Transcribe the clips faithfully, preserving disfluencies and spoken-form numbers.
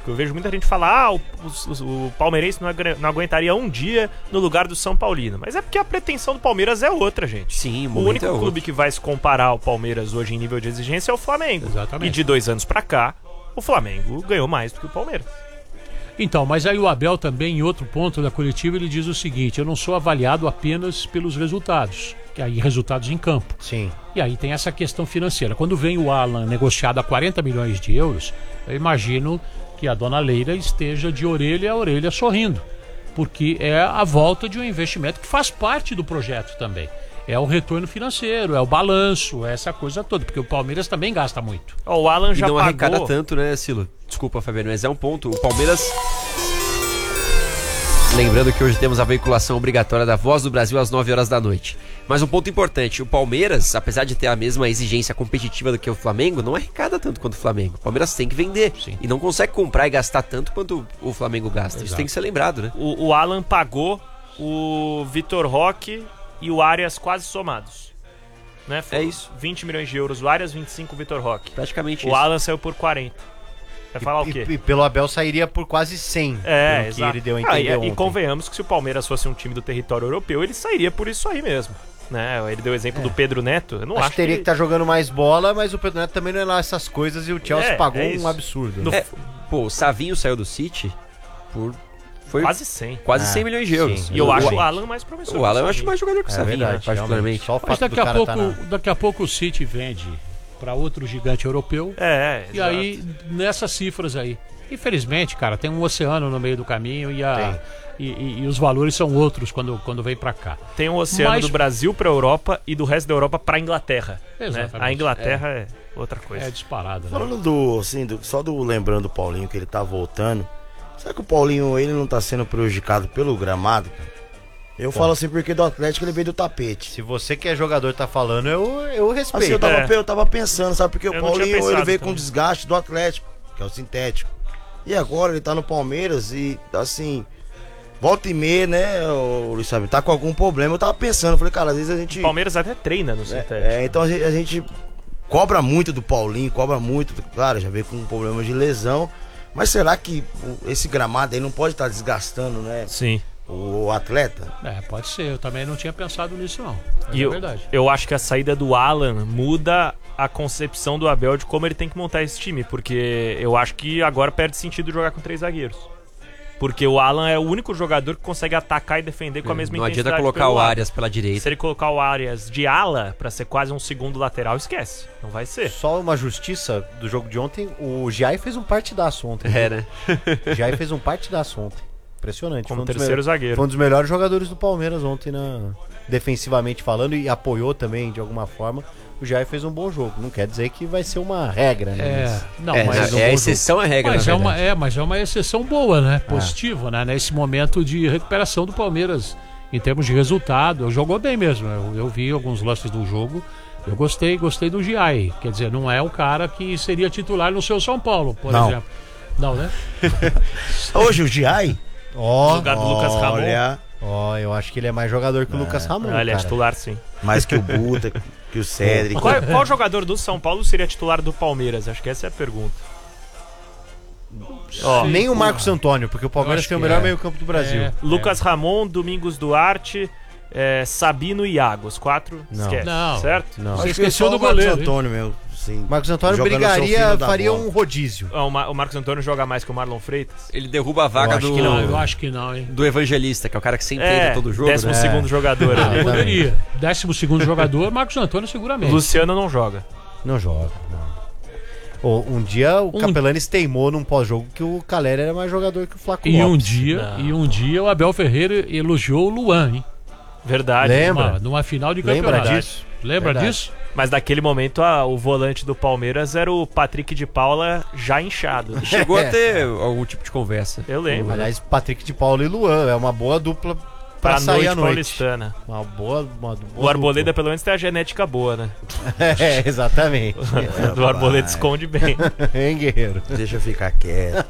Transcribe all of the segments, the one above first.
Eu vejo muita gente falar, ah, o, o, o palmeirense não, agu- não aguentaria um dia no lugar do São Paulino. Mas é porque a pretensão do Palmeiras é outra, gente. Sim, o O momento único é clube outro. que vai se comparar ao Palmeiras hoje em nível de exigência é o Flamengo. Exatamente. E de dois anos pra cá, o Flamengo ganhou mais do que o Palmeiras. Então, mas aí o Abel também, em outro ponto da coletiva, ele diz o seguinte: eu não sou avaliado apenas pelos resultados, que aí resultados em campo. Sim. E aí tem essa questão financeira. Quando vem o Alan negociado a quarenta milhões de euros, eu imagino que a dona Leila esteja de orelha a orelha sorrindo, porque é a volta de um investimento que faz parte do projeto também. É o retorno financeiro, é o balanço, é essa coisa toda, porque o Palmeiras também gasta muito. Ó, o Alan E já não pagou... arrecada tanto, né, Silo? Desculpa, Fabiano, mas é um ponto. O Palmeiras... Lembrando que hoje temos a veiculação obrigatória da Voz do Brasil às nove horas da noite. Mas um ponto importante, o Palmeiras, apesar de ter a mesma exigência competitiva do que o Flamengo, não arrecada tanto quanto o Flamengo. O Palmeiras tem que vender. Sim. E não consegue comprar e gastar tanto quanto o Flamengo gasta. Isso Exato. tem que ser lembrado, né? O, o Alan pagou o Vitor Roque e o Arias quase somados. Né? Foi É isso. vinte milhões de euros o Arias, vinte e cinco o Vitor Roque. Praticamente O isso. Alan saiu por quarenta. Vai falar e, o quê? E, e pelo Abel sairia por quase cem. É, pelo que exato. ele deu a Ah, entender e, ontem. e convenhamos que se o Palmeiras fosse um time do território europeu, ele sairia por isso aí mesmo. Né? Ele deu o exemplo É. do Pedro Neto. Eu não Acho acho, que teria que que estar jogando mais bola, mas o Pedro Neto também não é lá essas coisas e o Chelsea É, pagou é isso. um absurdo. No- né? É, pô, o Savinho saiu do City por... Foi quase cem. quase Ah, cem milhões de euros. sim. E eu O- acho o- o Alan mais promissor. O Alan eu que acho Savinho. mais jogador que o É Savinho, verdade, né, particularmente. realmente. Só o Mas fato do daqui a, cara pouco, tá na... daqui a pouco o City vende para outro gigante europeu. É, E exato. aí, nessas cifras aí. Infelizmente, cara, tem um oceano no meio do caminho e, a, e, e- e os valores são outros quando, quando vem pra cá. Tem um oceano Mas- do Brasil pra Europa e do resto da Europa pra Inglaterra. Né? Exatamente. A Inglaterra é, outra coisa. É disparado, né? Falando do, assim, do, só do lembrando do Paulinho que ele tá voltando. Será que o Paulinho ele não tá sendo prejudicado pelo gramado, cara? Eu falo assim porque do Atlético ele veio do tapete. Se você que é jogador tá falando, eu, eu respeito. Assim, eu tava, É. eu tava pensando, sabe? Porque Eu o não tinha Paulinho ele pensado veio com também. desgaste do Atlético, que é o sintético. E agora ele tá no Palmeiras e, assim, volta e meia, né, o Luiz Fábio, tá com algum problema. Eu tava pensando, falei, cara, às vezes a gente... O Palmeiras até treina no sintético. É, então a gente, a gente cobra muito do Paulinho, cobra muito, claro, já veio com um problema de lesão. Mas será que o- esse gramado aí não pode estar desgastando, né, Sim. o atleta? É, pode ser. Eu também não tinha pensado nisso, não. Mas E é eu, verdade. eu acho que a saída do Alan muda a concepção do Abel de como ele tem que montar esse time, porque eu acho que agora perde sentido jogar com três zagueiros. Porque o Alan é o único jogador que consegue atacar e defender com a mesma Não intensidade. adianta colocar pelo o lado. Arias pela direita. Se ele colocar o Arias de ala pra ser quase um segundo lateral, esquece. Não vai ser. Só uma justiça do jogo de ontem, o Giai fez um partidaço ontem. É, né? O Giai fez um partidaço ontem. Impressionante. Como Foi um dos terceiro melhores- zagueiro. Foi um dos melhores jogadores do Palmeiras ontem, na... defensivamente falando, e apoiou também de alguma forma. O Giai fez um bom jogo. Não quer dizer que vai ser uma regra, né? É, Mas- não, é, mas, é a exceção à regra, mas na é, uma, verdade. é, mas é uma exceção boa, né? Positiva, né? Nesse momento de recuperação do Palmeiras em termos de resultado. Eu jogou bem mesmo. Eu, eu vi alguns lances do jogo. Eu gostei, gostei do Giai. Quer dizer, não é o cara que seria titular no seu São Paulo, por Não. exemplo. Não, né? Hoje o Giai, Ó, No lugar do Lucas Ramon. olha, ó, eu acho que ele é mais jogador que o Lucas Ramon, Ah, ele é cara. titular, sim. mais que o Buta, que o Cedric. Qual, qual jogador do São Paulo seria titular do Palmeiras? Acho que essa é a pergunta. Ó, Nem o Marcos Antônio, porque o Palmeiras acho tem o que melhor é. meio-campo do Brasil. É. Lucas Ramon, Domingos Duarte, é, Sabino e Iago. Os quatro, Não. esquece. Não. Certo? Não. Acho Você que esqueceu só do o Marcos goleiro, hein? Antônio, meu. Sim. Marcos Antônio Jogando seu brigaria, filho da faria bola. um rodízio. Ó, O, Ma- o Marcos Antônio joga mais que o Marlon Freitas. Ele derruba a vaga Eu acho do, que Não, eu acho que não, hein? do Evangelista, que é o cara que sempre É, entra todo jogo. décimo né? segundo jogador Ah, ali. eu- Poderia. Décimo segundo jogador, Marcos Antônio seguramente. Luciano não joga. Não joga, não. Ô, um dia o Um- Capelanes teimou num pós-jogo que o Calera era mais jogador que o Flaco E um Lopes. dia, Não. e um dia o Abel Ferreira elogiou o Luan, hein? Verdade. Lembra? Numa, numa final de Lembra campeonato. disso? Lembra Verdade. disso? Mas naquele momento a- o volante do Palmeiras era o Patrick de Paula já inchado. Chegou É. a ter algum tipo de conversa. Eu lembro. Aliás, Patrick de Paulo e Luan é uma boa dupla pra Pra sair noite à noite. paulistana. Uma boa, uma boa O Arboleda dupla. pelo menos tem a genética boa, né? É, exatamente. O do Arboleda esconde bem. Hein, guerreiro? Deixa eu ficar quieto.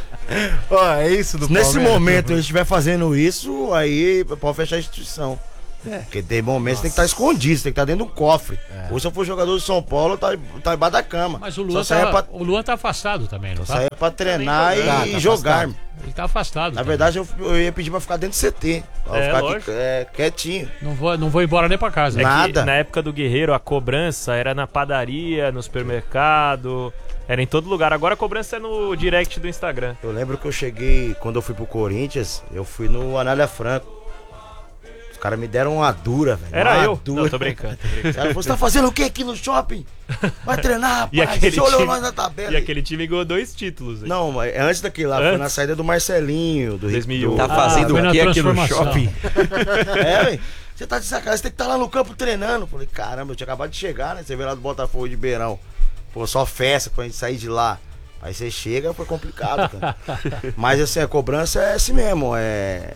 Ó, é isso do Nesse Palmeiras. momento ele estiver fazendo isso, aí pode fechar a instituição. É. Porque tem momentos que tem que estar escondido, você tem que estar dentro do cofre. É. Ou se eu for jogador de São Paulo, tá, tá embaixo da cama. Mas o Luan, tá, pra... o Luan tá afastado também, não só tá? saia pra treinar e tá, tá jogar. afastado. Ele tá afastado. Na também. verdade, eu, eu ia pedir pra ficar dentro do C T. Pra É, ficar lógico. aqui, é, quietinho. Não vou, não vou embora nem pra casa. É que Nada. na época do Guerreiro, a cobrança era na padaria, no supermercado, era em todo lugar. Agora a cobrança é no direct do Instagram. Eu lembro que eu cheguei, quando eu fui pro Corinthians, eu fui no Anália Franco. Os caras me deram uma dura, velho. Era uma eu? Dura. Não, tô brincando. Tô brincando. Os caras falaram, você tá fazendo o que aqui no shopping? Vai treinar, rapaz. E aquele, Você olhou time, nós na tabela. e aquele time ganhou dois títulos. Hein? Não, mas antes daquele lá, Antes? foi na saída do Marcelinho, do dois mil e um. do- Tá Ah, fazendo foi o na que aqui no transformação. shopping? É, velho. Você tá de sacanagem, você tem que estar lá no campo treinando. Falei, caramba, eu tinha acabado de chegar, né? Você veio lá do Botafogo de Beirão. Pô, só festa pra gente sair de lá. Aí você chega, foi complicado, cara. Mas assim, a cobrança é assim mesmo. É,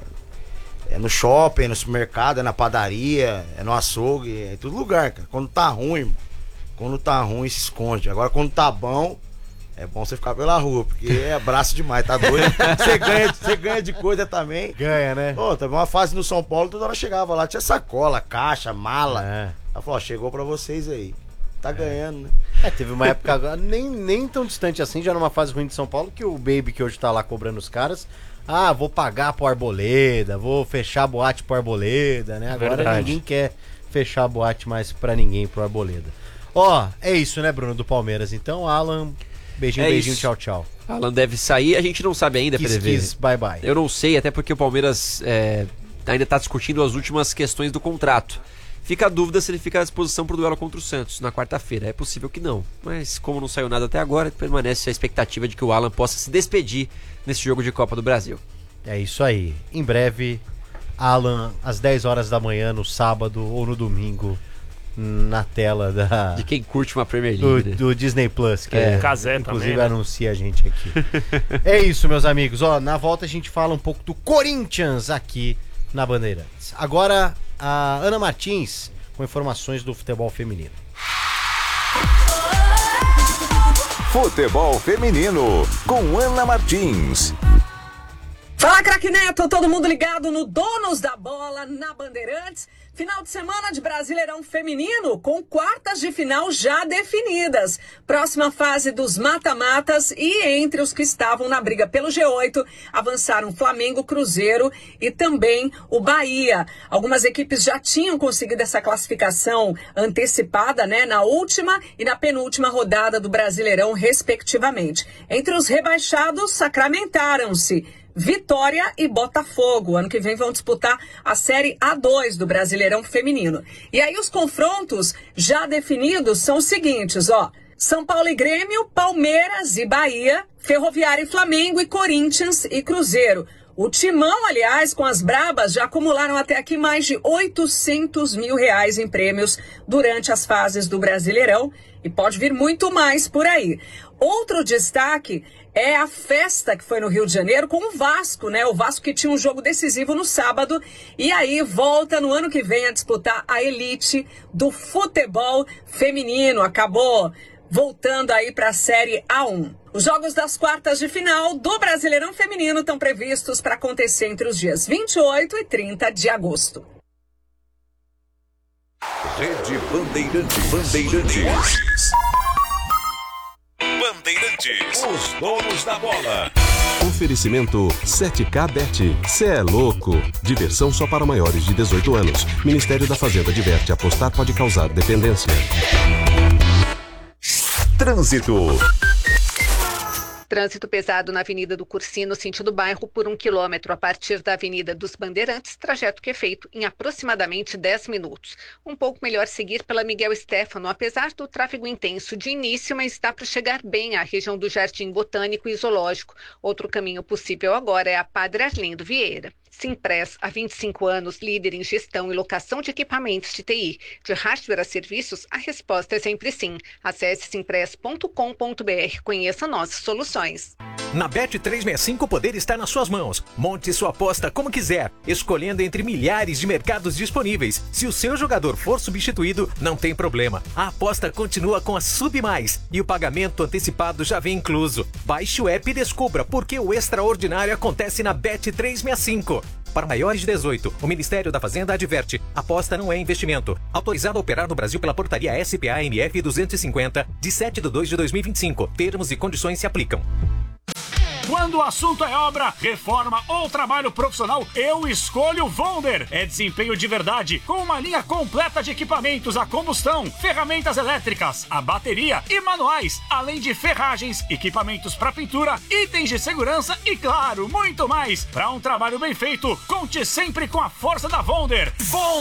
é no shopping, é no supermercado, é na padaria, é no açougue, é em todo lugar, cara. Quando tá ruim, irmão, quando tá ruim, se esconde. Agora, quando tá bom, é bom você ficar pela rua, porque é braço demais, tá doido? Você ganha, você ganha de coisa também. Ganha, né? Pô, teve uma fase no São Paulo, toda hora chegava lá, tinha sacola, caixa, mala. É. Ela falou, ó, chegou pra vocês aí. Tá ganhando, né? É, teve uma época agora, nem, nem tão distante assim, já numa fase ruim de São Paulo, que o Baby, que hoje tá lá cobrando os caras, ah, vou pagar pro Arboleda, vou fechar a boate pro Arboleda, né? Agora Verdade. ninguém quer fechar a boate mais pra ninguém pro Arboleda. Ó, é isso, né, Bruno, do Palmeiras. Então, Alan, beijinho, É beijinho, isso. tchau, tchau. Alan deve sair, a gente não sabe ainda, Kiss, P D V. kiss, bye, bye. Eu não sei, até porque o Palmeiras é, ainda está discutindo as últimas questões do contrato. Fica a dúvida se ele fica à disposição para o duelo contra o Santos na quarta-feira. É possível que não, mas como não saiu nada até agora, permanece a expectativa de que o Alan possa se despedir nesse jogo de Copa do Brasil. É isso aí. Em breve, Alan, às dez horas da manhã, no sábado ou no domingo, na tela da... De quem curte uma Premier Do, League, né? do Disney Plus, que É, é, Cazé inclusive também, né? anuncia a gente aqui. É isso, meus amigos. Ó, na volta a gente fala um pouco do Corinthians aqui na Bandeirantes. Agora, a Ana Martins com informações do futebol feminino. Futebol Feminino, com Ana Martins. Fala, craque Neto, todo mundo ligado no Donos da Bola na Bandeirantes. Final de semana de Brasileirão Feminino com quartas de final já definidas. Próxima fase dos mata-matas e entre os que estavam na briga pelo G oito, avançaram Flamengo, Cruzeiro e também o Bahia. Algumas equipes já tinham conseguido essa classificação antecipada, né, na última e na penúltima rodada do Brasileirão, respectivamente. Entre os rebaixados, sacramentaram-se Vitória e Botafogo. Ano que vem vão disputar a Série A dois do Brasileirão Feminino. E aí os confrontos já definidos são os seguintes, ó. São Paulo e Grêmio, Palmeiras e Bahia, Ferroviária e Flamengo e Corinthians e Cruzeiro. O Timão, aliás, com as brabas, já acumularam até aqui mais de oitocentos mil reais em prêmios durante as fases do Brasileirão e pode vir muito mais por aí. Outro destaque é a festa que foi no Rio de Janeiro com o Vasco, né? O Vasco que tinha um jogo decisivo no sábado e aí volta no ano que vem a disputar a elite do futebol feminino. Acabou voltando aí para a Série A um. Os jogos das quartas de final do Brasileirão Feminino estão previstos para acontecer entre os dias vinte e oito e trinta de agosto. Rede Bandeirantes. Bandeirantes. Bandeirantes. Os donos da bola. Oferecimento sete K Bet. Cê é louco. Diversão só para maiores de dezoito anos. Ministério da Fazenda adverte: apostar pode causar dependência. Trânsito. Trânsito pesado na Avenida do Cursino, sentido bairro, por um quilômetro a partir da Avenida dos Bandeirantes, trajeto que é feito em aproximadamente dez minutos. Um pouco melhor seguir pela Miguel Stéfano, apesar do tráfego intenso de início, mas dá para chegar bem à região do Jardim Botânico e Zoológico. Outro caminho possível agora é a Padre Arlindo Vieira. Simpress, há vinte e cinco anos, líder em gestão e locação de equipamentos de T I. De hardware a serviços, a resposta é sempre sim. Acesse simpress ponto com ponto b r, conheça nossas soluções. Na Bet trezentos e sessenta e cinco o poder está nas suas mãos. Monte sua aposta como quiser, escolhendo entre milhares de mercados disponíveis. Se o seu jogador for substituído, não tem problema. A aposta continua com a Sub Mais e o pagamento antecipado já vem incluso. Baixe o app e descubra por que o extraordinário acontece na Bet trezentos e sessenta e cinco. Para maiores de dezoito, o Ministério da Fazenda adverte: aposta não é investimento. Autorizado a operar no Brasil pela portaria S P A M F duzentos e cinquenta, de sete de dois de dois mil e vinte e cinco. Termos e condições se aplicam. Quando o assunto é obra, reforma ou trabalho profissional, eu escolho Vonder. É desempenho de verdade, com uma linha completa de equipamentos a combustão, ferramentas elétricas, a bateria e manuais, além de ferragens, equipamentos para pintura, itens de segurança e, claro, muito mais. Para um trabalho bem feito, conte sempre com a força da Vonder. Vonder!